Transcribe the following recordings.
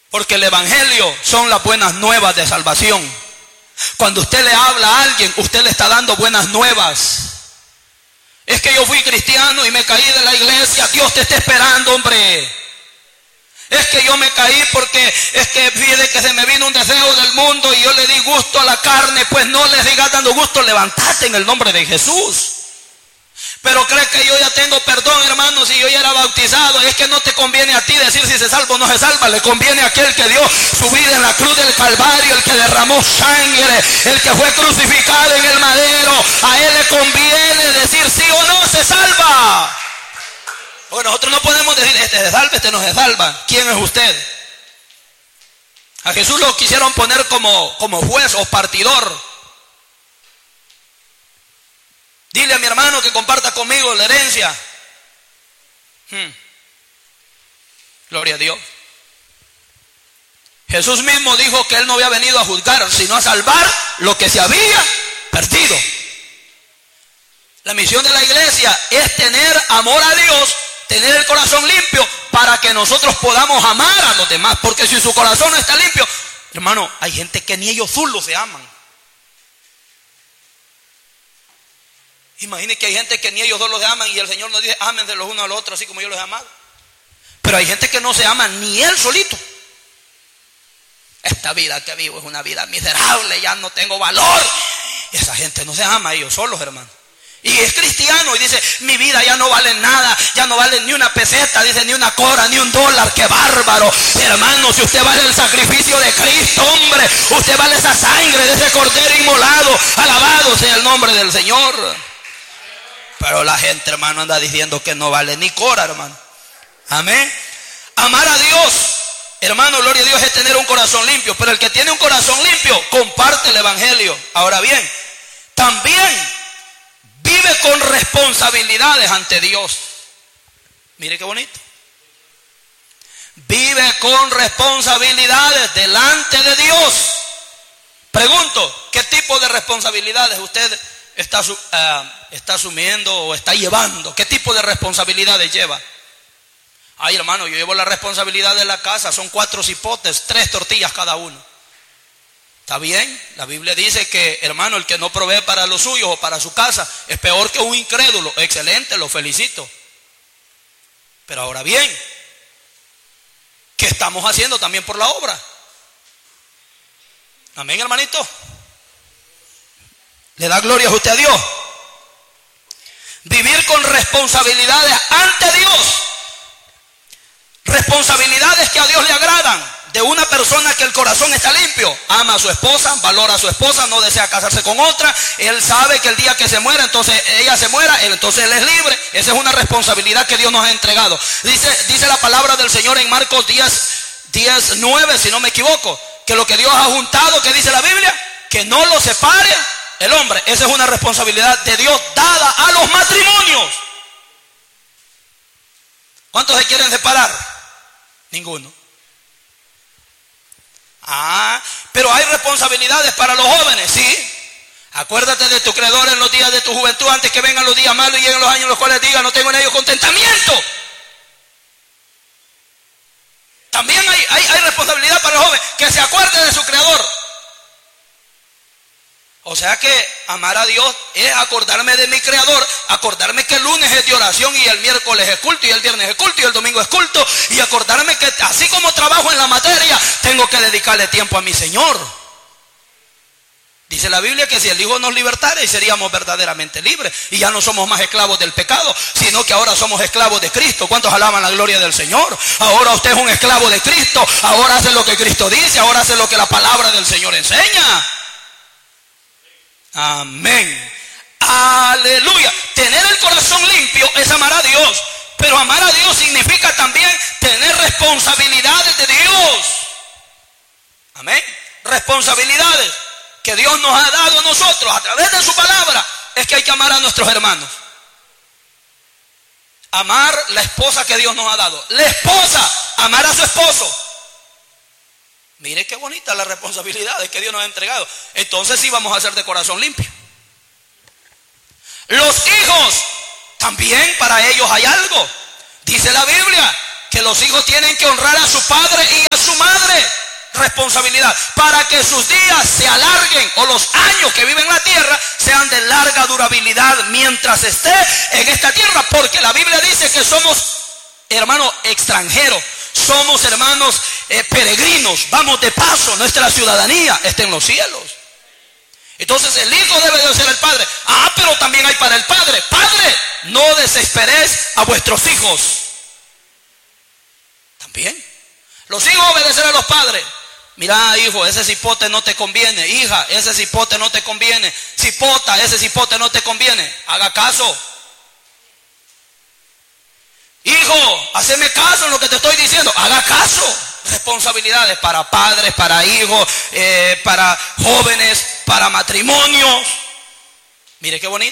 Porque el evangelio son las buenas nuevas de salvación. Cuando usted le habla a alguien, usted le está dando buenas nuevas. Es que yo fui cristiano y me caí de la iglesia. Dios te está esperando, hombre. Es que yo me caí porque es que fíjate que se me vino un deseo del mundo y yo le di gusto a la carne. Pues no le sigas dando gusto, levantate en el nombre de Jesús. Pero crees que yo ya tengo perdón, hermano, si yo ya era bautizado. Es que no te conviene a ti decir si se salva o no se salva. Le conviene a aquel que dio su vida en la cruz del Calvario, el que derramó sangre, el que fue crucificado en el madero. A él le conviene decir sí o no se salva. Porque nosotros no podemos decir este se salva, este no se salva. ¿Quién es usted? A Jesús lo quisieron poner como juez o partidor. Dile a mi hermano que comparta conmigo la herencia. Gloria a Dios. Jesús mismo dijo que él no había venido a juzgar, sino a salvar lo que se había perdido. La misión de la iglesia es tener amor a Dios, tener el corazón limpio para que nosotros podamos amar a los demás. Porque si su corazón no está limpio, hermano, hay gente que ni ellos solos se aman. Imagine que hay gente que ni ellos dos los aman y el Señor nos dice, ámense los unos a los otros así como yo los he amado. Pero hay gente que no se ama ni él solito. Esta vida que vivo es una vida miserable, ya no tengo valor. Y esa gente no se ama ellos solos, hermano. Y es cristiano y dice, mi vida ya no vale nada, ya no vale ni una peseta, dice, ni una cora, ni un dólar, qué bárbaro. Hermano, si usted vale el sacrificio de Cristo, hombre, usted vale esa sangre de ese cordero inmolado, alabado sea el nombre del Señor. Pero la gente, hermano, anda diciendo que no vale ni cora, hermano. Amén. Amar a Dios, hermano, gloria a Dios, es tener un corazón limpio. Pero el que tiene un corazón limpio, comparte el evangelio. Ahora bien, también vive con responsabilidades ante Dios. Mire qué bonito. Vive con responsabilidades delante de Dios. Pregunto, ¿qué tipo de responsabilidades usted está asumiendo o está llevando? ¿Qué tipo de responsabilidades lleva? Ay, hermano, yo llevo la responsabilidad de la casa. Son 4 cipotes, 3 tortillas cada uno. ¿Está bien? La Biblia dice que, hermano, el que no provee para los suyos o para su casa es peor que un incrédulo. Excelente, lo felicito. Pero ahora bien, ¿qué estamos haciendo también por la obra? Amén, hermanito. ¿Le da gloria a usted a Dios? Vivir con responsabilidades ante Dios. Responsabilidades que a Dios le agradan. De una persona que el corazón está limpio. Ama a su esposa, valora a su esposa, no desea casarse con otra. Él sabe que el día que se muera, entonces ella se muera, entonces él es libre. Esa es una responsabilidad que Dios nos ha entregado. Dice la palabra del Señor en Marcos 10:9, si no me equivoco, que lo que Dios ha juntado, que dice la Biblia, que no lo separe el hombre. Esa es una responsabilidad de Dios dada a los matrimonios. ¿Cuántos se quieren separar? Ninguno. Pero hay responsabilidades para los jóvenes, ¿sí? Acuérdate de tu creador en los días de tu juventud, antes que vengan los días malos y lleguen los años en los cuales digan, no tengo en ellos contentamiento. También hay responsabilidad para los jóvenes, que se acuerde de su creador. O sea que amar a Dios es acordarme de mi creador, acordarme que el lunes es de oración y el miércoles es culto y el viernes es culto y el domingo es culto, y acordarme que así como trabajo en la materia, tengo que dedicarle tiempo a mi Señor. Dice la Biblia que si el Hijo nos libertara, seríamos verdaderamente libres y ya no somos más esclavos del pecado, sino que ahora somos esclavos de Cristo. ¿Cuántos alaban la gloria del Señor? Ahora usted es un esclavo de Cristo, ahora hace lo que Cristo dice, ahora hace lo que la palabra del Señor enseña. Amén. Aleluya. Tener el corazón limpio es amar a Dios, pero amar a Dios significa también tener responsabilidades de Dios. Amén. Responsabilidades que Dios nos ha dado a nosotros a través de su palabra. Es que hay que amar a nuestros hermanos. Amar la esposa que Dios nos ha dado. La esposa, amar a su esposo. Mire qué bonita las responsabilidades que Dios nos ha entregado. Entonces sí vamos a ser de corazón limpio. Los hijos, también para ellos hay algo. Dice la Biblia que los hijos tienen que honrar a su padre y a su madre. responsabilidad, para que sus días se alarguen, o los años que vive en la tierra sean de larga durabilidad mientras esté en esta tierra, porque la Biblia dice que somos, hermanos, extranjeros, somos, hermanos, peregrinos, vamos de paso, nuestra ciudadanía está en los cielos. Entonces el hijo debe de ser el padre. Pero también hay para el padre. Padre, no desesperéis a vuestros hijos. También los hijos obedecer a los padres. Mira, hijo, ese cipote no te conviene. Hija, ese cipote no te conviene. Cipota, ese cipote no te conviene. Haga caso. Hijo, haceme caso en lo que te estoy diciendo. Haga caso. Responsabilidades para padres, para hijos, para jóvenes, para matrimonios. Mire qué bonito.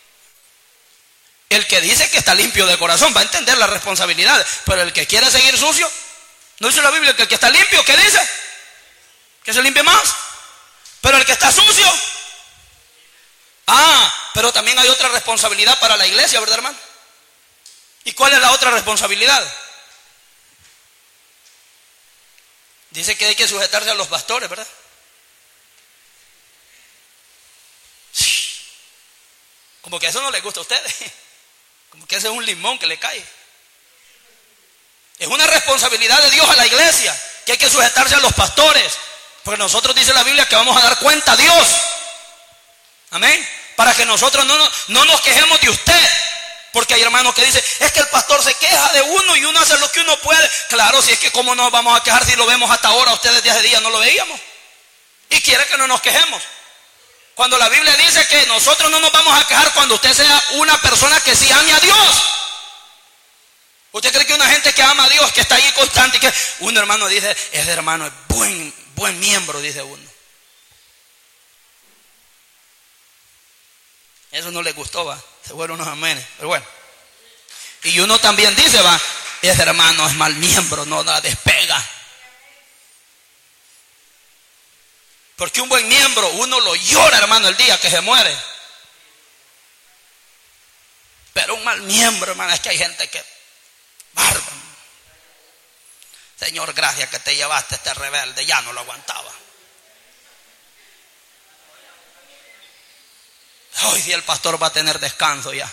El que dice que está limpio de corazón va a entender las responsabilidades, pero el que quiere seguir sucio, no dice la Biblia que el que está limpio, ¿qué dice? Que se limpie más. Pero el que está sucio, pero también hay otra responsabilidad para la iglesia, ¿verdad, hermano? ¿Y cuál es la otra responsabilidad? Dice que hay que sujetarse a los pastores, ¿verdad? Como que eso no les gusta a ustedes. Como que ese es un limón que le cae. Es una responsabilidad de Dios a la iglesia, que hay que sujetarse a los pastores. Porque nosotros, dice la Biblia, que vamos a dar cuenta a Dios. Amén. Para que nosotros no nos quejemos de usted. Porque hay hermanos que dicen, es que el pastor se queja de uno y uno hace lo que uno puede. Claro, si es que cómo nos vamos a quejar si lo vemos hasta ahora, ustedes de hace días no lo veíamos. Y quiere que no nos quejemos. Cuando la Biblia dice que nosotros no nos vamos a quejar cuando usted sea una persona que sí ame a Dios. ¿Usted cree que una gente que ama a Dios, que está ahí constante, y que un hermano dice, ese hermano es buen miembro, dice uno? Eso no le gustó, va. Se fueron unos amenes, pero bueno. Y uno también dice, va, ese hermano es mal miembro, no la despega. Porque un buen miembro, uno lo llora, hermano, el día que se muere. Pero un mal miembro, hermano, es que hay gente que, bárbaro. Señor, gracias que te llevaste este rebelde, ya no lo aguantaba. Hoy sí el pastor va a tener descanso ya.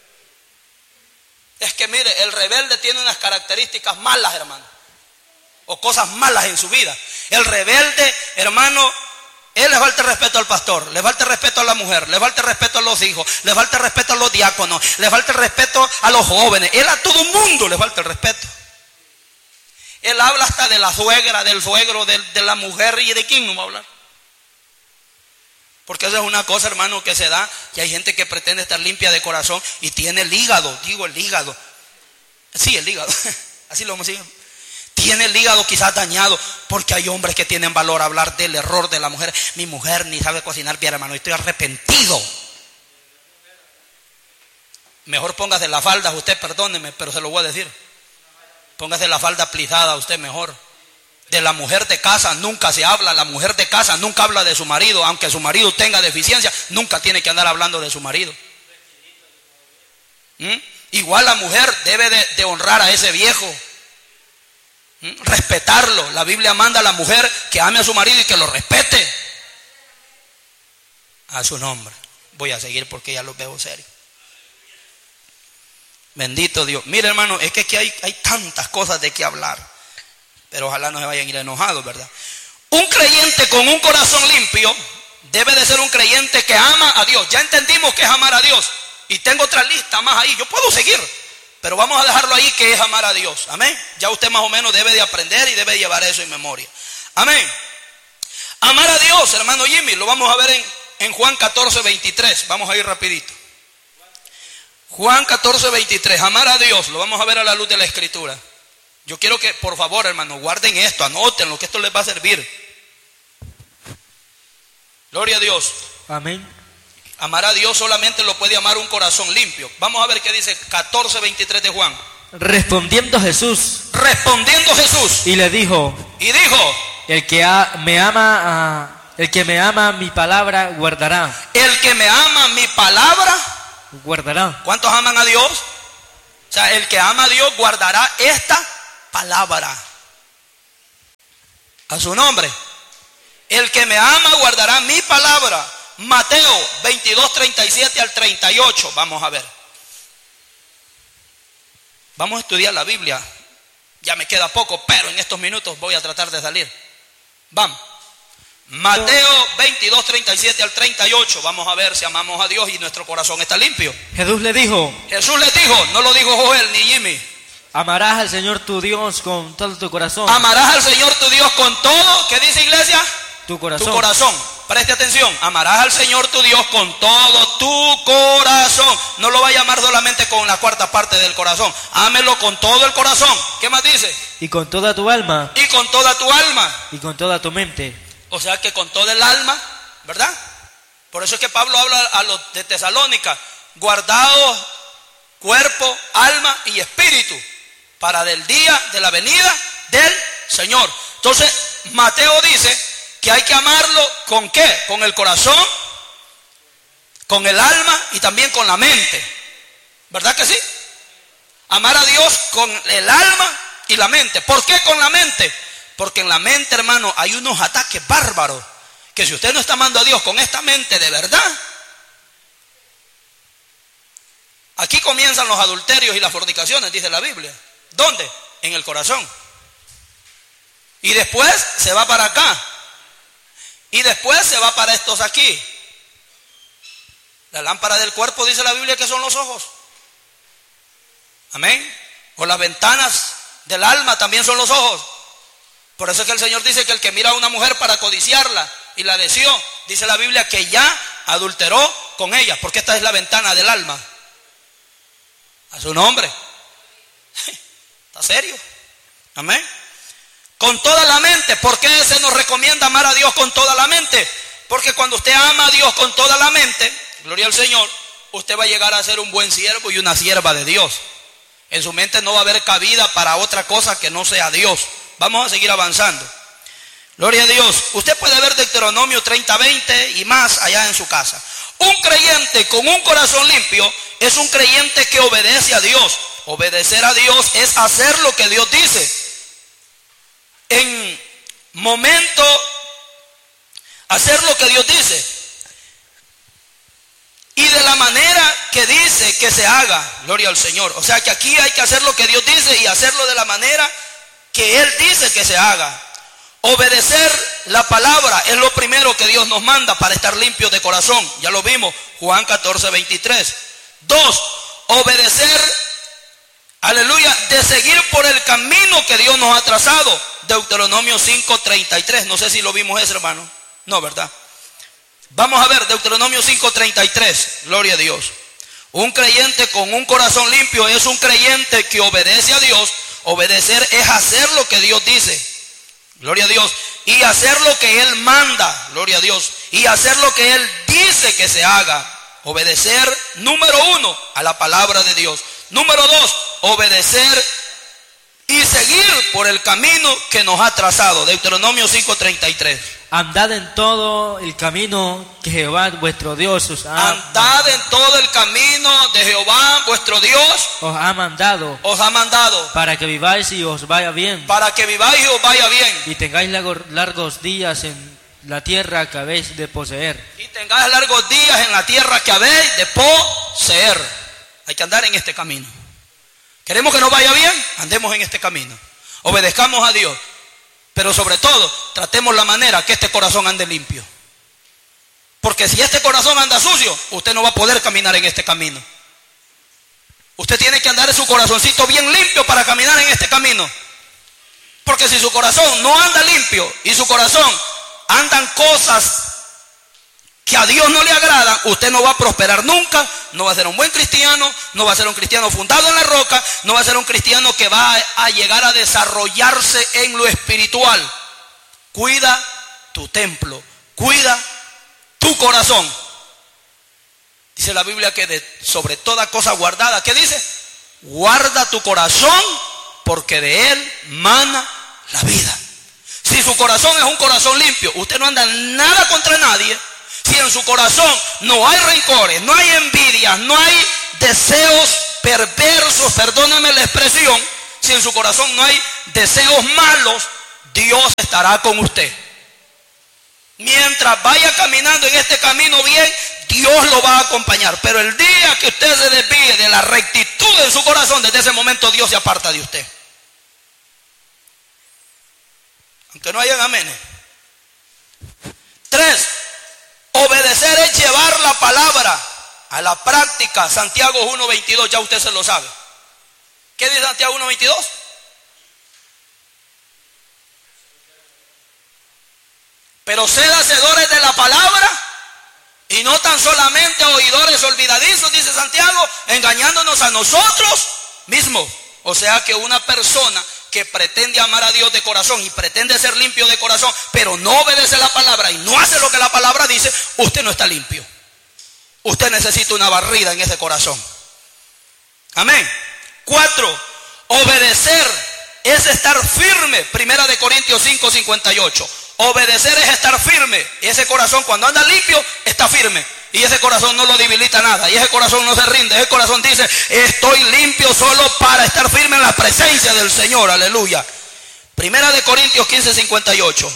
Es que mire, el rebelde tiene unas características malas, hermano, o cosas malas en su vida. El rebelde, hermano, él le falta respeto al pastor, le falta respeto a la mujer, le falta respeto a los hijos, le falta respeto a los diáconos, le falta respeto a los jóvenes. Él a todo mundo le falta el respeto. Él habla hasta de la suegra, del suegro, de la mujer, y de quién no va a hablar. Porque eso es una cosa, hermano, que se da, que hay gente que pretende estar limpia de corazón y tiene el hígado, digo el hígado. Sí, el hígado, así lo vamos a decir. Tiene el hígado quizás dañado, porque hay hombres que tienen valor a hablar del error de la mujer. Mi mujer ni sabe cocinar bien, hermano, estoy arrepentido. Mejor póngase la falda, usted perdóneme, pero se lo voy a decir. Póngase la falda plisada, usted mejor. De la mujer de casa nunca se habla. La mujer de casa nunca habla de su marido. Aunque su marido tenga deficiencia, nunca tiene que andar hablando de su marido. Igual la mujer debe de honrar a ese viejo, respetarlo. La Biblia manda a la mujer que ame a su marido y que lo respete a su nombre. Voy a seguir porque ya lo veo serio. Bendito Dios. Mire, hermano, es que aquí hay tantas cosas de qué hablar. Pero ojalá no se vayan a ir enojados, ¿verdad? Un creyente con un corazón limpio debe de ser un creyente que ama a Dios. Ya entendimos que es amar a Dios. Y tengo otra lista más ahí. Yo puedo seguir, pero vamos a dejarlo ahí, que es amar a Dios. Amén. Ya usted más o menos debe de aprender y debe de llevar eso en memoria. Amén. Amar a Dios, hermano Jimmy, lo vamos a ver en Juan 14:23. Vamos a ir rapidito. Juan 14:23. Amar a Dios, lo vamos a ver a la luz de la Escritura. Yo quiero que, por favor, hermano, guarden esto, anótenlo, que esto les va a servir. Gloria a Dios. Amén. Amar a Dios solamente lo puede amar un corazón limpio. Vamos a ver qué dice 14:23 de Juan. Respondiendo Jesús. Y le dijo. El que me ama mi palabra guardará. El que me ama mi palabra guardará. ¿Cuántos aman a Dios? O sea, el que ama a Dios guardará esta palabra. A su nombre. El que me ama guardará mi palabra. Mateo 22, 37 al 38. Vamos a ver. Vamos a estudiar la Biblia. Ya me queda poco, pero en estos minutos voy a tratar de salir. Vamos. Mateo 22, 37 al 38. Vamos a ver si amamos a Dios y nuestro corazón está limpio. Jesús les dijo, no lo dijo Joel ni Jimmy. Amarás al Señor tu Dios con todo tu corazón. Amarás al Señor tu Dios con todo, ¿qué dice iglesia? Tu corazón. Tu corazón. Preste atención. Amarás al Señor tu Dios con todo tu corazón. No lo va a llamar solamente con la cuarta parte del corazón. Ámelo con todo el corazón. ¿Qué más dice? Y con toda tu alma. Y con toda tu alma. Y con toda tu mente. O sea que con toda el alma, ¿verdad? Por eso es que Pablo habla a los de Tesalónica. Guardaos cuerpo, alma y espíritu para del día de la venida del Señor. Entonces Mateo dice que hay que amarlo ¿con qué? Con el corazón, con el alma y también con la mente. ¿Verdad que sí? Amar a Dios con el alma y la mente. ¿Por qué con la mente? Porque en la mente, hermano, hay unos ataques bárbaros. Que si usted no está amando a Dios con esta mente de verdad, aquí comienzan los adulterios y las fornicaciones, dice la Biblia. ¿Dónde? En el corazón. Y después se va para acá. Y después se va para estos aquí. La lámpara del cuerpo, dice la Biblia, que son los ojos. Amén. O las ventanas del alma también son los ojos. Por eso es que el Señor dice que el que mira a una mujer para codiciarla y la deseó, dice la Biblia que ya adulteró con ella, porque esta es la ventana del alma. A su nombre. ¿Está serio? Amén. Con toda la mente. ¿Por qué se nos recomienda amar a Dios con toda la mente? Porque cuando usted ama a Dios con toda la mente, gloria al Señor, usted va a llegar a ser un buen siervo y una sierva de Dios. En su mente no va a haber cabida para otra cosa que no sea Dios. Vamos a seguir avanzando. Gloria a Dios. Usted puede ver Deuteronomio 30, 20 y más allá en su casa. Un creyente con un corazón limpio es un creyente que obedece a Dios. Obedecer a Dios es hacer lo que Dios dice. En momento, hacer lo que Dios dice. Y de la manera que dice que se haga. Gloria al Señor. O sea que aquí hay que hacer lo que Dios dice y hacerlo de la manera que Él dice que se haga. Obedecer la palabra es lo primero que Dios nos manda para estar limpios de corazón. Ya lo vimos, Juan 14, 23. 2, obedecer, aleluya, de seguir por el camino que Dios nos ha trazado. Deuteronomio 5, 33. No sé si lo vimos ese, hermano. No, ¿verdad? Vamos a ver, Deuteronomio 5, 33. Gloria a Dios. Un creyente con un corazón limpio es un creyente que obedece a Dios. Obedecer es hacer lo que Dios dice. Gloria a Dios. Y hacer lo que Él manda. Gloria a Dios. Y hacer lo que Él dice que se haga. Obedecer, número 1, a la palabra de Dios. Número 2, obedecer y seguir por el camino que nos ha trazado. Deuteronomio 5:33. Andad en todo el camino que Jehová vuestro Dios os ha Andad en todo el camino de Jehová vuestro Dios os ha mandado. Para que viváis y os vaya bien. Para que viváis y os vaya bien. Y tengáis largos días en la tierra que habéis de poseer. Y tengáis largos días en la tierra que habéis de poseer. Hay que andar en este camino. ¿Queremos que nos vaya bien? Andemos en este camino. Obedezcamos a Dios. Pero sobre todo, tratemos la manera que este corazón ande limpio. Porque si este corazón anda sucio, usted no va a poder caminar en este camino. Usted tiene que andar en su corazoncito bien limpio para caminar en este camino. Porque si su corazón no anda limpio y su corazón andan cosas que a Dios no le agradan, usted no va a prosperar nunca, no va a ser un buen cristiano, no va a ser un cristiano fundado en la roca, no va a ser un cristiano que va a llegar a desarrollarse en lo espiritual. Cuida tu templo, cuida tu corazón. Dice la Biblia que sobre toda cosa guardada, ¿qué dice? Guarda tu corazón porque de él mana la vida. Si su corazón es un corazón limpio, usted no anda nada contra nadie. Si en su corazón no hay rencores, no hay envidias, no hay deseos perversos, perdóname la expresión, si en su corazón no hay deseos malos, Dios estará con usted. Mientras vaya caminando en este camino bien, Dios lo va a acompañar. Pero el día que usted se desvíe de la rectitud en su corazón, desde ese momento Dios se aparta de usted. Aunque no hayan amenes. 3. Obedecer es llevar la palabra a la práctica. Santiago 1:22, ya usted se lo sabe. ¿Qué dice Santiago 1:22? Pero sed hacedores de la palabra y no tan solamente oidores olvidadizos, dice Santiago, engañándonos a nosotros mismos. O sea que una persona que pretende amar a Dios de corazón y pretende ser limpio de corazón, pero no obedece la palabra y no hace lo que la palabra dice, usted no está limpio. Usted necesita una barrida en ese corazón. Amén. 4. Obedecer es estar firme. Primera de Corintios 5:58. Obedecer es estar firme. Y ese corazón cuando anda limpio está firme. Y ese corazón no lo debilita nada. Y ese corazón no se rinde. Ese corazón dice, estoy limpio solo para estar firme en la presencia del Señor. Aleluya. Primera de Corintios 15:58.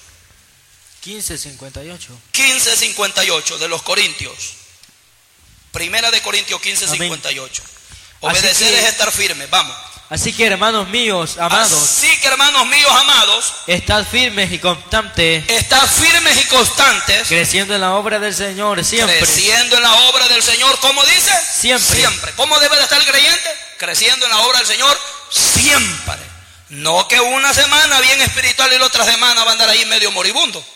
15:58. 15:58 de los Corintios. Primera de Corintios 15:58. Obedecer es estar firme. Vamos. Así que hermanos míos, amados. Así que hermanos míos, amados. Estad firmes y constantes. Estad firmes y constantes. Creciendo en la obra del Señor siempre. Creciendo en la obra del Señor. ¿Cómo dice? Siempre. Siempre. ¿Cómo debe de estar el creyente? Creciendo en la obra del Señor siempre. No que una semana bien espiritual y la otra semana va a andar ahí medio moribundo.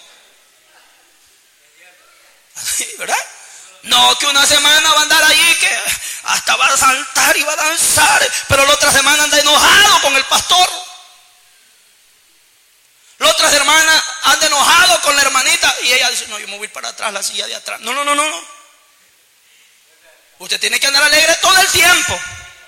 Así, ¿verdad? No que una semana va a andar allí que hasta va a saltar y va a danzar, pero la otra semana anda enojado con el pastor. La otra semana anda enojado con la hermanita y ella dice, no, yo me voy para atrás, la silla de atrás. No. Usted tiene que andar alegre todo el tiempo.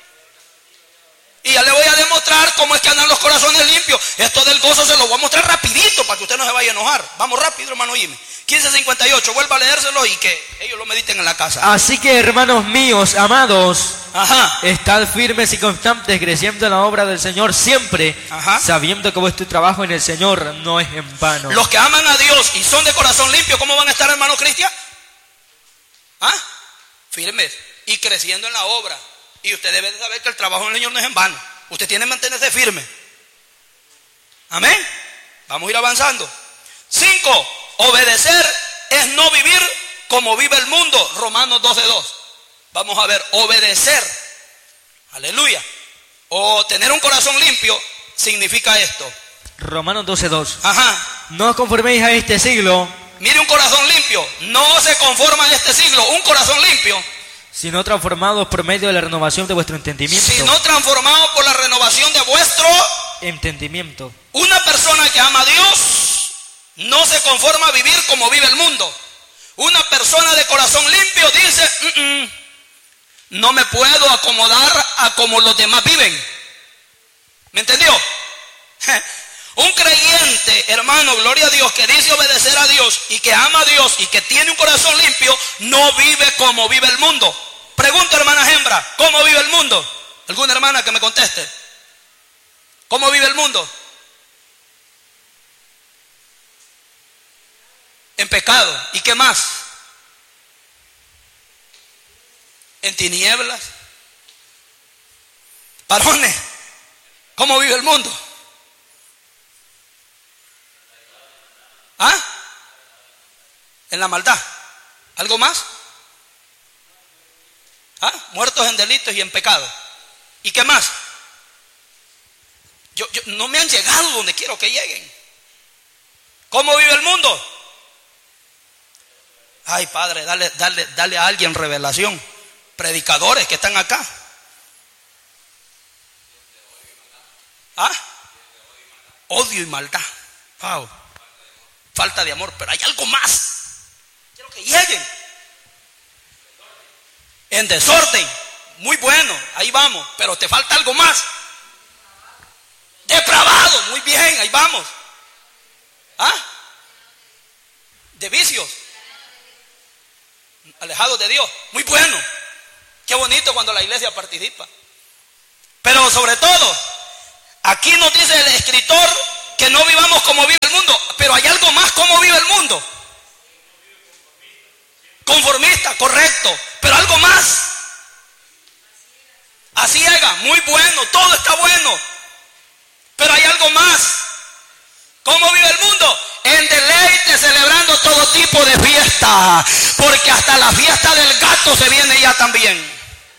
Y ya le voy a demostrar cómo es que andan los corazones limpios. Esto del gozo se lo voy a mostrar rapidito para que usted no se vaya a enojar. Vamos rápido, hermano Jimmy. 15:58, vuelva a leérselo y que ellos lo mediten en la casa. Así que hermanos míos, amados, Ajá. estad firmes y constantes, creciendo en la obra del Señor siempre, Ajá. sabiendo que vuestro trabajo en el Señor no es en vano. Los que aman a Dios y son de corazón limpio, ¿cómo van a estar, hermano Cristian? ¿Ah? Firmes y creciendo en la obra. Y usted debe de saber que el trabajo en el Señor no es en vano. Usted tiene que mantenerse firme. Amén. Vamos a ir avanzando. 5. Obedecer es no vivir como vive el mundo. Romanos 12:2. Vamos a ver, obedecer. Aleluya. O tener un corazón limpio significa esto. Romanos 12:2. Ajá. No os conforméis a este siglo. Mire, un corazón limpio no se conforma a este siglo. Un corazón limpio, sino transformados por medio de la renovación de vuestro entendimiento. sino transformado por la renovación de vuestro entendimiento. Una persona que ama a Dios no se conforma a vivir como vive el mundo. Una persona de corazón limpio dice, no me puedo acomodar a como los demás viven. ¿Me entendió? Un creyente, hermano, gloria a Dios, que dice obedecer a Dios y que ama a Dios y que tiene un corazón limpio, no vive como vive el mundo. Pregunto, hermana Hembra, ¿cómo vive el mundo? ¿Alguna hermana que me conteste? ¿Cómo vive el mundo? En pecado. ¿Y qué más? En tinieblas. Varones, ¿cómo vive el mundo? ¿Ah? En la maldad. ¿Algo más? ¿Ah? Muertos en delitos y en pecado. ¿Y qué más? No me han llegado donde quiero que lleguen. ¿Cómo vive el mundo? Ay, Padre, dale a alguien revelación. Predicadores que están acá. ¿Ah? Odio y maldad. Wow. Falta de amor, pero hay algo más. Quiero que lleguen. En desorden. Muy bueno, ahí vamos, pero te falta algo más. Depravado, muy bien, ahí vamos. ¿Ah? De vicios. Alejados de Dios, muy bueno. Qué bonito cuando la iglesia participa. Pero sobre todo, aquí nos dice el escritor que no vivamos como vive el mundo, pero hay algo más como vive el mundo. Conformista, correcto, pero algo más. Así llega, muy bueno, todo está bueno, pero hay algo más. ¿Cómo vive el mundo? En deleite, celebrando todo tipo de fiesta, porque hasta la fiesta del gato se viene ya también.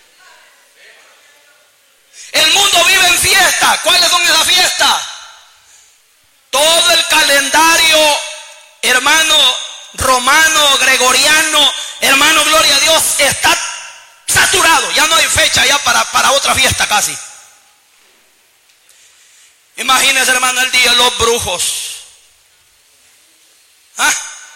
El mundo vive en fiesta. ¿Cuáles son esas fiestas? Todo el calendario, hermano, romano, gregoriano, hermano, gloria a Dios, está saturado. Ya no hay fecha ya para otra fiesta casi. Imagínense, hermano, el día de los brujos. ¿Ah?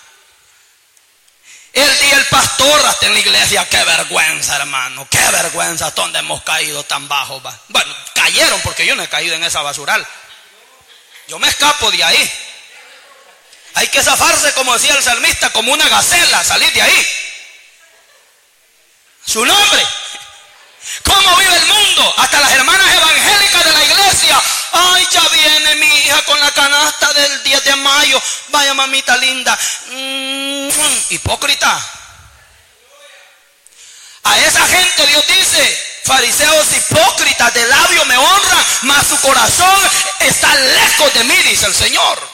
El día del pastor hasta en la iglesia. Qué vergüenza, hermano, qué vergüenza. ¿Dónde hemos caído tan bajo? Bueno, cayeron porque yo no he caído en esa basural. Yo me escapo de ahí. Hay que zafarse, como decía el salmista, como una gacela, salir de ahí. Su nombre. ¿Cómo vive el mundo? Hasta las hermanas evangélicas de la iglesia. Ay, ya viene mi hija con la canasta del 10 de mayo. Vaya, mamita linda. Hipócrita. A esa gente Dios dice: fariseos hipócritas, de labio me honran, mas su corazón está lejos de mí, dice el Señor.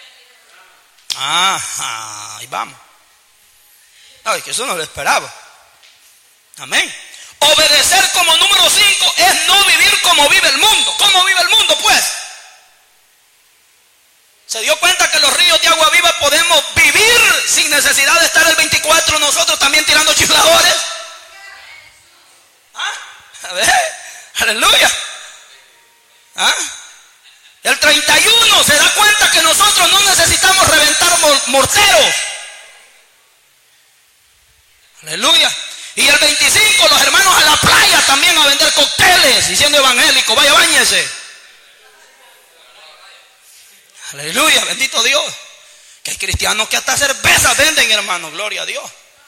Ajá, ahí vamos. Ay, que eso no lo esperaba. Amén. Obedecer como número 5 es no vivir como vive el mundo. ¿Cómo vive el mundo, pues? ¿Se dio cuenta que los ríos de agua viva podemos vivir sin necesidad de estar el 24 nosotros también tirando chifladores? ¿Ah? A ver, aleluya. ¿Ah? El 31 se da cuenta que nosotros no necesitamos reventar morteros. Aleluya. Y el 25 los hermanos a la playa también a vender cócteles, diciendo evangélico, vaya, báñese. Aleluya, bendito Dios. Que hay cristianos que hasta cervezas venden, hermano, gloria a Dios.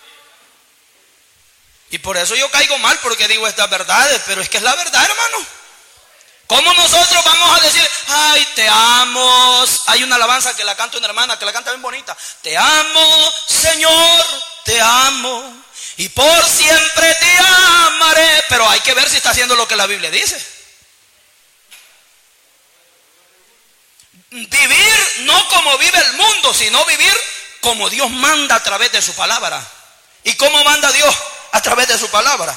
Y por eso yo caigo mal, porque digo estas verdades, pero es que es la verdad, hermano. ¿Cómo nosotros vamos a decir, ay, te amo? Hay una alabanza que la canta una hermana, que la canta bien bonita. Te amo, Señor, te amo. Y por siempre te amaré. Pero hay que ver si está haciendo lo que la Biblia dice. Vivir no como vive el mundo, sino vivir como Dios manda a través de su palabra. ¿Y cómo manda Dios a través de su palabra?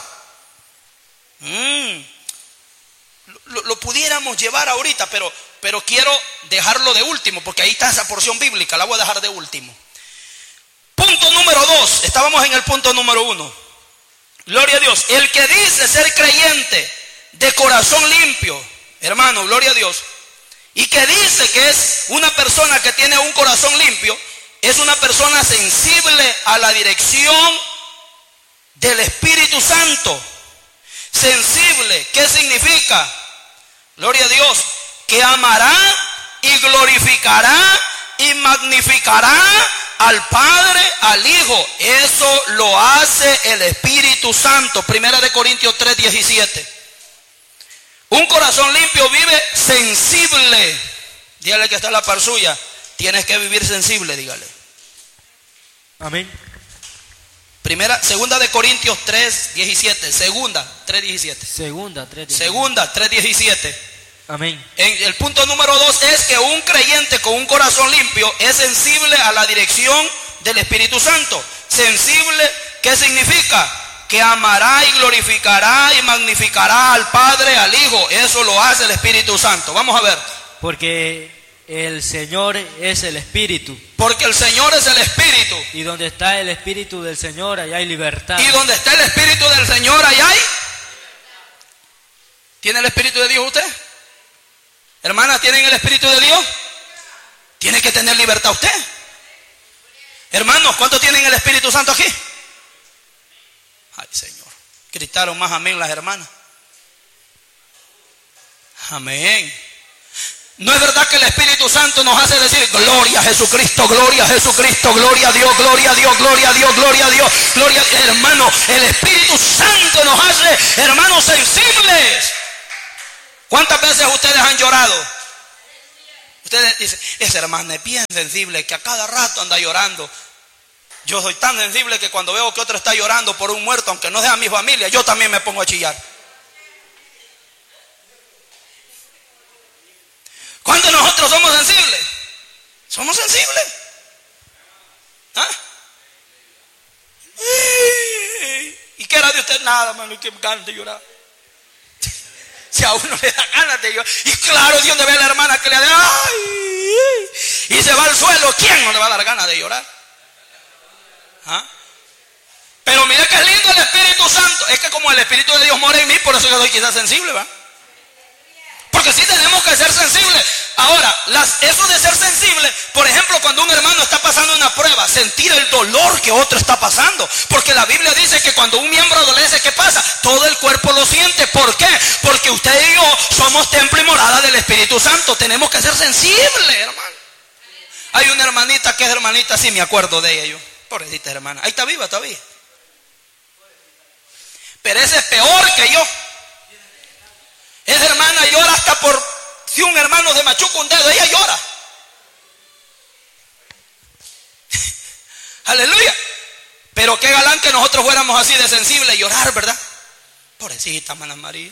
Lo pudiéramos llevar ahorita, pero quiero dejarlo de último, porque ahí está esa porción bíblica, la voy a dejar de último. Punto número 2, estábamos en el punto número 1. Gloria a Dios. El que dice ser creyente de corazón limpio, hermano, gloria a Dios, y que dice que es una persona que tiene un corazón limpio, es una persona sensible a la dirección del Espíritu Santo. Sensible, ¿qué significa? Gloria a Dios, que amará y glorificará y magnificará al Padre, al Hijo. Eso lo hace el Espíritu Santo. 1 Corintios 3:17. Un corazón limpio vive sensible. Dígale que está en la par suya. Tienes que vivir sensible, dígale. Amén. Segunda de Corintios 3:17. Segunda 3:17. Segunda 3:17. Amén. El punto número 2 es que un creyente con un corazón limpio es sensible a la dirección del Espíritu Santo. Sensible, ¿qué significa? Que amará y glorificará y magnificará al Padre, al Hijo. Eso lo hace el Espíritu Santo. Vamos a ver. Porque el Señor es el Espíritu. Porque el Señor es el Espíritu. Y donde está el Espíritu del Señor, allá hay libertad. Y donde está el Espíritu del Señor, allá hay. ¿Tiene el Espíritu de Dios usted? Hermanas, ¿tienen el Espíritu de Dios? Tiene que tener libertad usted. Hermanos, ¿cuántos tienen el Espíritu Santo aquí? Ay, Señor. Gritaron más amén las hermanas. Amén. ¿No es verdad que el Espíritu Santo nos hace decir gloria a Jesucristo, gloria a Jesucristo, gloria a Dios, gloria a Dios, gloria a Dios, gloria a Dios, gloria a Dios? Hermano, el Espíritu Santo nos hace, hermanos, sensibles. ¿Cuántas veces ustedes han llorado? Usted dice, esa hermana es bien sensible, que a cada rato anda llorando. Yo soy tan sensible que cuando veo que otro está llorando por un muerto, aunque no sea mi familia, yo también me pongo a chillar. ¿Cuántos de nosotros somos sensibles? ¿Somos sensibles? ¿Ah? ¿Y qué era de usted? Nada, hermano, que ganas de llorar. Si a uno le da ganas de llorar. Y claro, Dios ve a la hermana que le da, ¡ay! Y se va al suelo. ¿Quién no le va a dar ganas de llorar? ¿Ah? Pero mire que es lindo el Espíritu Santo. Es que como el Espíritu de Dios mora en mí, por eso yo soy quizás sensible, ¿va? Porque sí tenemos que ser sensibles. Ahora, eso de ser sensible, por ejemplo, cuando un hermano está pasando una prueba, sentir el dolor que otro está pasando. Porque la Biblia dice que cuando un miembro adolece, ¿qué pasa? Todo el cuerpo lo siente. ¿Por qué? Porque usted y yo somos templo y morada del Espíritu Santo. Tenemos que ser sensibles, hermano. Hay una hermanita que es hermanita, sí me acuerdo de ella yo. Pobrecita hermana. Ahí está viva todavía. Pero ese es peor que yo. Esa hermana llora hasta por si un hermano se machuca un dedo, ella llora. Aleluya. Pero qué galán que nosotros fuéramos así de sensibles y llorar, ¿verdad? Pobrecita, hermana María.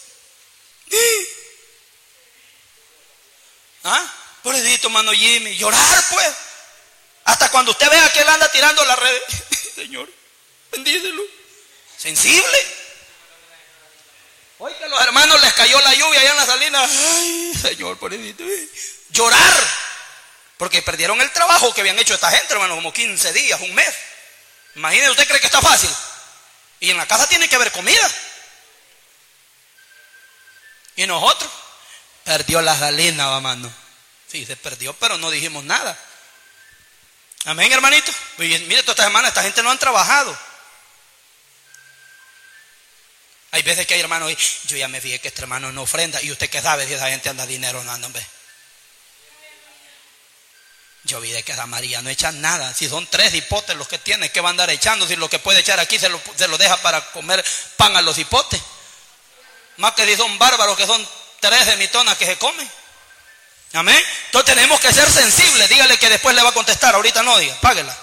¿Ah? Pobrecito, hermano Jimmy. Llorar, pues. Hasta cuando usted vea que él anda tirando la red. Señor, bendícelo. Sensible. Hoy que a los hermanos les cayó la lluvia allá en la salina. Ay, Señor, pobrecito. Llorar. Porque perdieron el trabajo que habían hecho esta gente, hermano, como 15 días, un mes. Imagínese, ¿usted cree que está fácil? Y en la casa tiene que haber comida. Y nosotros, perdió la salina, hermano. Sí, se perdió, pero no dijimos nada. Amén, hermanito. Mire, toda esta semana esta gente no han trabajado. Hay veces que hay hermanos y yo ya me fijé que este hermano no ofrenda. Y usted qué sabe si esa gente anda dinero o no anda, hombre. Yo vi de que esa María no echa nada. Si son 3 hipotes los que tiene, ¿qué va a andar echando? Si lo que puede echar aquí se lo deja para comer pan a los hipotes. Más que si son bárbaros, que son 3 de mitonas que se comen. Amén. Entonces tenemos que ser sensibles. Dígale que después le va a contestar. Ahorita no diga, páguela.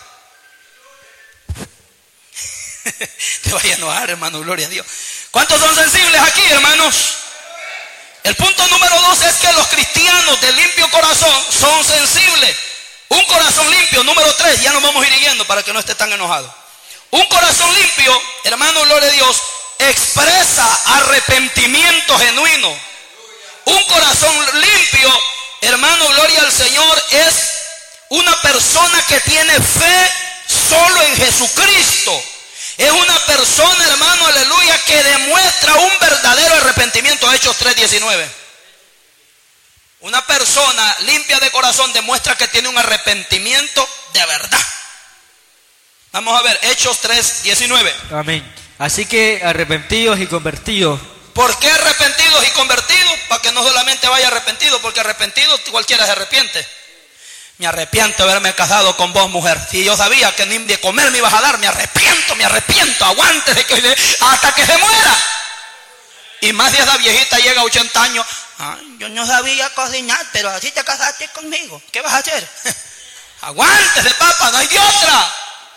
Te vaya a enojar, hermano, gloria a Dios. ¿Cuántos son sensibles aquí, hermanos? El punto número 2 es que los cristianos de limpio corazón son sensibles. Un corazón limpio, número 3, ya nos vamos a ir yendo para que no esté tan enojado. Un corazón limpio, hermano, gloria a Dios, expresa arrepentimiento genuino. Un corazón limpio, hermano, gloria al Señor, es una persona que tiene fe solo en Jesucristo. Es una persona, hermano, aleluya, que demuestra un verdadero arrepentimiento. Hechos 3:19. Una persona limpia de corazón demuestra que tiene un arrepentimiento de verdad. Vamos a ver, Hechos 3:19. Amén. Así que arrepentidos y convertidos. ¿Por qué arrepentidos y convertidos? Para que no solamente vaya arrepentido, porque arrepentido cualquiera se arrepiente. Me arrepiento de haberme casado con vos, mujer. Si yo sabía que ni de comer me ibas a dar, me arrepiento, aguántese hasta que se muera. Y más si esa viejita llega a 80 años, ay, yo no sabía cocinar, pero así te casaste conmigo. ¿Qué vas a hacer? Aguántese, papá, no hay de otra.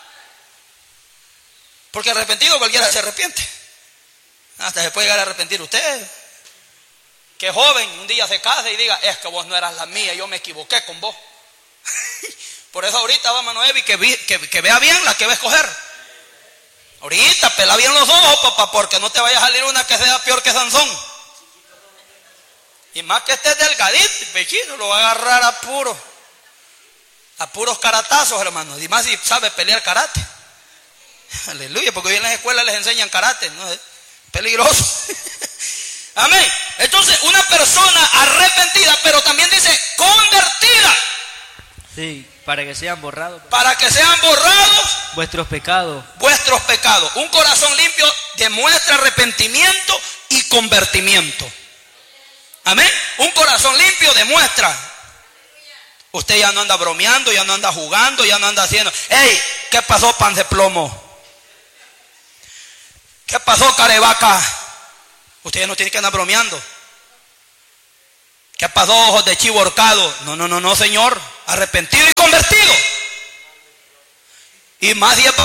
Porque arrepentido cualquiera se arrepiente. Hasta se puede llegar a arrepentir usted. Que joven un día se case y diga, es que vos no eras la mía, yo me equivoqué con vos. Por eso ahorita va Manoevi que vea bien la que va a escoger. Ahorita pela bien los ojos, papá, porque no te vaya a salir una que sea peor que Sansón. Y más que esté delgadito, pechino, lo va a agarrar a puros caratazos, hermano. Y más si sabe pelear karate. Aleluya, porque hoy en las escuelas les enseñan karate, ¿no? Es peligroso. Amén. Entonces, una persona arrepentida, pero también dice convertida. Sí, para que sean borrados. Para que sean borrados vuestros pecados. Vuestros pecados. Un corazón limpio demuestra arrepentimiento y convertimiento. Amén. Un corazón limpio demuestra. Usted ya no anda bromeando, ya no anda jugando, ya no anda haciendo. ¡Ey! ¿Qué pasó, pan de plomo? ¿Qué pasó, carevaca? Usted ya no tiene que andar bromeando. ¿Qué pasó, ojos de chivo horcado? No, Señor. Arrepentido y convertido. Y más 10.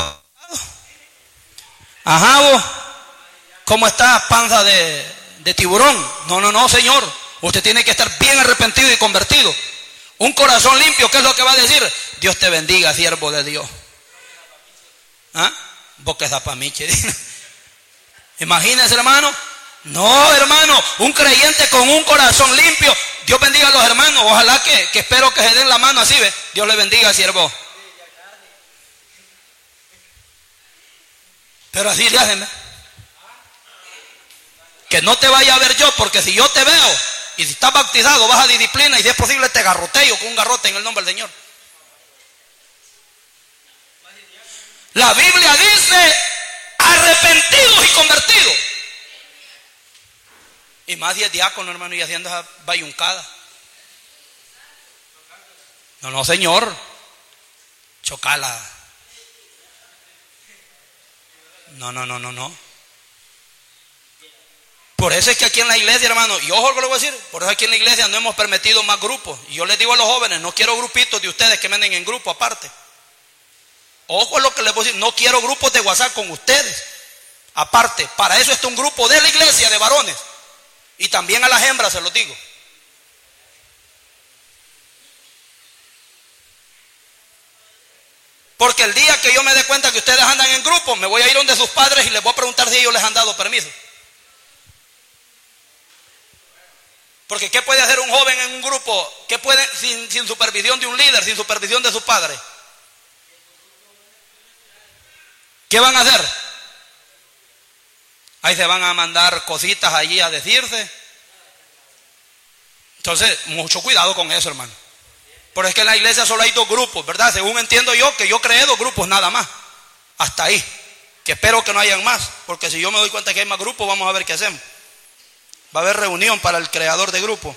Ajá, vos. ¿Cómo está panza de tiburón? No, Señor. Usted tiene que estar bien arrepentido y convertido. Un corazón limpio, ¿qué es lo que va a decir? Dios te bendiga, siervo de Dios. ¿Ah? Vos que zapamiche. Imagínese, hermano. No, hermano, un creyente con un corazón limpio. Dios bendiga a los hermanos. Ojalá que espero que se den la mano así, ¿ve? Dios le bendiga, siervo. Pero así le hacen, ¿ve? Que no te vaya a ver yo, porque si yo te veo y si estás bautizado, vas a disciplina y si es posible te garroteo con un garrote en el nombre del Señor. La Biblia dice arrepentidos y convertidos. Y más 10 diáconos, hermano, y haciendo esa bayuncada. No, Señor. Chocala. No. Por eso es que aquí en la iglesia, hermano, y ojo lo que le voy a decir, por eso aquí en la iglesia no hemos permitido más grupos. Y yo les digo a los jóvenes, no quiero grupitos de ustedes que venden en grupo aparte. Ojo lo que les voy a decir, no quiero grupos de WhatsApp con ustedes. Aparte, para eso está un grupo de la iglesia de varones. Y también a las hembras se los digo. Porque el día que yo me dé cuenta que ustedes andan en grupo, me voy a ir donde sus padres y les voy a preguntar si ellos les han dado permiso. Porque ¿qué puede hacer un joven en un grupo? ¿Qué puede sin supervisión de un líder, sin supervisión de su padre? ¿Qué van a hacer? Ahí se van a mandar cositas allí a decirse. Entonces, mucho cuidado con eso, hermano. Porque es que en la iglesia solo hay 2 grupos, ¿verdad? Según entiendo yo, que yo creé 2 grupos nada más. Hasta ahí. Que espero que no hayan más. Porque si yo me doy cuenta que hay más grupos, vamos a ver qué hacemos. Va a haber reunión para el creador de grupo.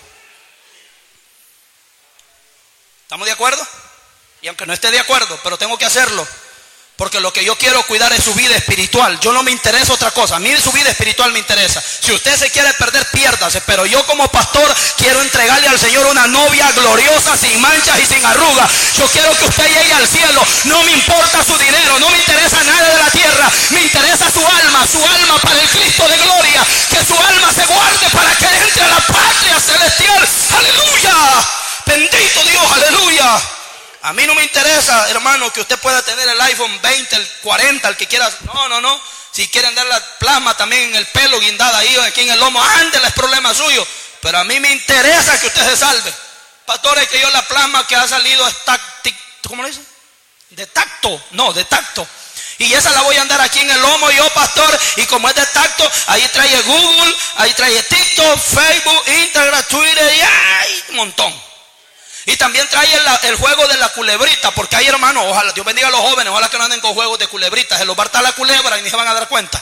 ¿Estamos de acuerdo? Y aunque no esté de acuerdo, pero tengo que hacerlo. Porque lo que yo quiero cuidar es su vida espiritual. Yo no me interesa otra cosa. A mí su vida espiritual me interesa. Si usted se quiere perder, piérdase. Pero yo como pastor quiero entregarle al Señor una novia gloriosa, sin manchas y sin arrugas. Yo quiero que usted llegue al cielo. No me importa su dinero. No me interesa nada de la tierra. Me interesa su alma para el Cristo de gloria. Que su alma se guarde para que entre a la patria celestial. ¡Aleluya! Bendito Dios, aleluya. A mí no me interesa, hermano, que usted pueda tener el iPhone 20, el 40, el que quiera. No. Si quieren dar la plasma también en el pelo guindada ahí o aquí en el lomo, ándele, es problema suyo. Pero a mí me interesa que usted se salve. Pastores, que yo la plasma que ha salido es ¿cómo lo dice? De tacto. Y esa la voy a andar aquí en el lomo yo, pastor. Y como es de tacto, ahí trae Google, ahí trae TikTok, Facebook, Instagram, Twitter y ¡ay! Un montón. Y también trae el juego de la culebrita, porque hay, hermano, ojalá, Dios bendiga a los jóvenes, ojalá que no anden con juegos de culebrita, se los va a hartar la culebra y ni se van a dar cuenta.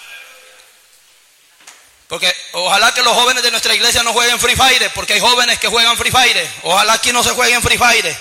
Porque ojalá que los jóvenes de nuestra iglesia no jueguen Free Fire, porque hay jóvenes que juegan Free Fire. Ojalá aquí no se jueguen Free Fire.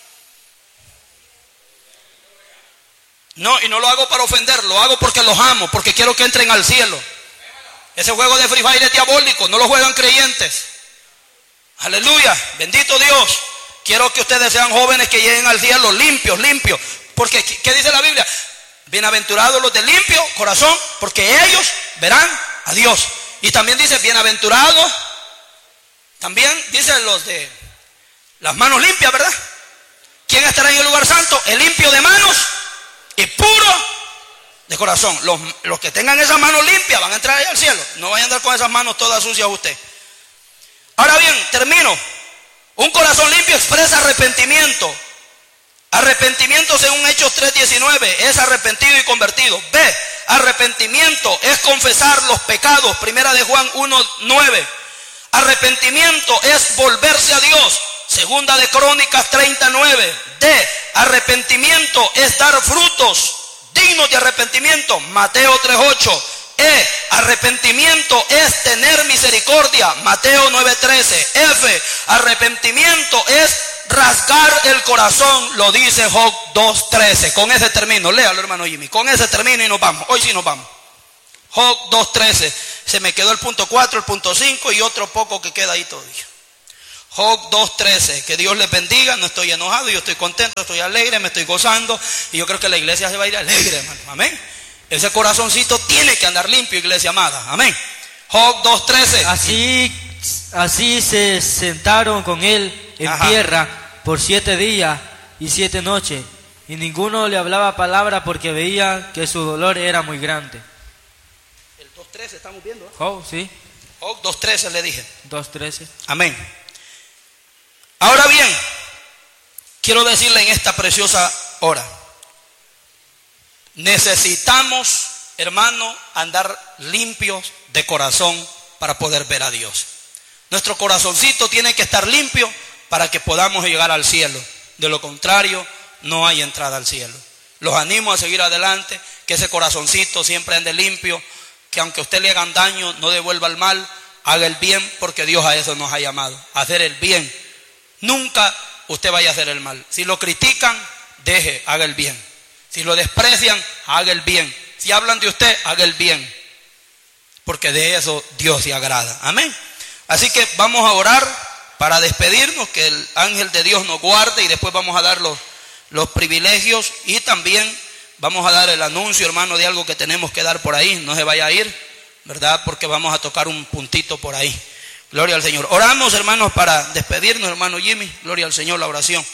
No, y no lo hago para ofender, lo hago porque los amo, porque quiero que entren al cielo. Ese juego de Free Fire es diabólico, no lo juegan creyentes. Aleluya, bendito Dios. Quiero que ustedes sean jóvenes que lleguen al cielo limpios. Porque, ¿qué dice la Biblia? Bienaventurados los de limpio corazón, porque ellos verán a Dios. Y también dice, bienaventurados, también dice los de las manos limpias, ¿verdad? ¿Quién estará en el lugar santo? El limpio de manos y puro de corazón. Los que tengan esas manos limpias van a entrar ahí al cielo. No vayan a andar con esas manos todas sucias usted. Ahora bien, termino. Un corazón limpio expresa arrepentimiento. Arrepentimiento según Hechos 3:19 es arrepentido y convertido. B, arrepentimiento es confesar los pecados. Primera de Juan 1:9. Arrepentimiento es volverse a Dios. Segunda de Crónicas 30:9. D, arrepentimiento es dar frutos dignos de arrepentimiento. Mateo 3:8. E, arrepentimiento es tener misericordia. Mateo 9:13. F, arrepentimiento es rasgar el corazón. Lo dice Job 2:13. Con ese termino, léalo, hermano Jimmy. Con ese termino y nos vamos. Hoy sí nos vamos. Job 2:13. Se me quedó el punto 4, el punto 5 y otro poco que queda ahí todavía. Job 2:13, que Dios les bendiga, no estoy enojado, yo estoy contento, estoy alegre, me estoy gozando, y yo creo que la iglesia se va a ir alegre, hermano, amén. Ese corazoncito tiene que andar limpio, iglesia amada, amén. Job 2:13. Así se sentaron con él en tierra por 7 días y 7 noches, y ninguno le hablaba palabra porque veía que su dolor era muy grande. El 2:13 estamos viendo, ¿eh? Job, sí. Job 2:13 le dije. 2:13. Amén. Ahora bien, quiero decirle en esta preciosa hora, necesitamos, hermano, andar limpios de corazón para poder ver a Dios. Nuestro corazoncito tiene que estar limpio para que podamos llegar al cielo. De lo contrario, no hay entrada al cielo. Los animo a seguir adelante, que ese corazoncito siempre ande limpio, que aunque a usted le hagan daño, no devuelva el mal, haga el bien, porque Dios a eso nos ha llamado, a hacer el bien. Nunca usted vaya a hacer el mal. Si lo critican, haga el bien. Si lo desprecian, haga el bien. Si hablan de usted, haga el bien, porque de eso Dios se agrada. Amén. Así que vamos a orar para despedirnos, que el ángel de Dios nos guarde, y después vamos a dar los privilegios, y también vamos a dar el anuncio, hermano, de algo que tenemos que dar por ahí. No se vaya a ir, ¿verdad? Porque vamos a tocar un puntito por ahí. Gloria al Señor. Oramos, hermanos, para despedirnos, hermano Jimmy. Gloria al Señor, la oración.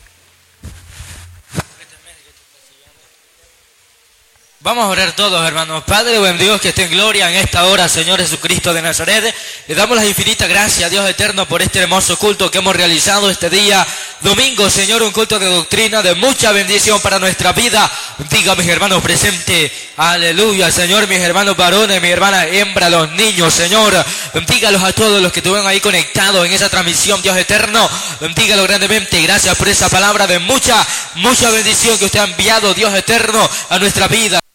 Vamos a orar todos, hermanos. Padre, buen Dios, que esté en gloria en esta hora, Señor Jesucristo de Nazaret. Le damos las infinitas gracias, Dios eterno, por este hermoso culto que hemos realizado este día domingo, Señor, un culto de doctrina, de mucha bendición para nuestra vida. Bendiga a mis hermanos presentes. Aleluya, Señor, mis hermanos varones, mi hermana hembra, los niños, Señor. Bendígalos a todos los que estuvieron ahí conectados en esa transmisión, Dios eterno. Bendígalos grandemente. Gracias por esa palabra de mucha bendición que usted ha enviado, Dios eterno, a nuestra vida.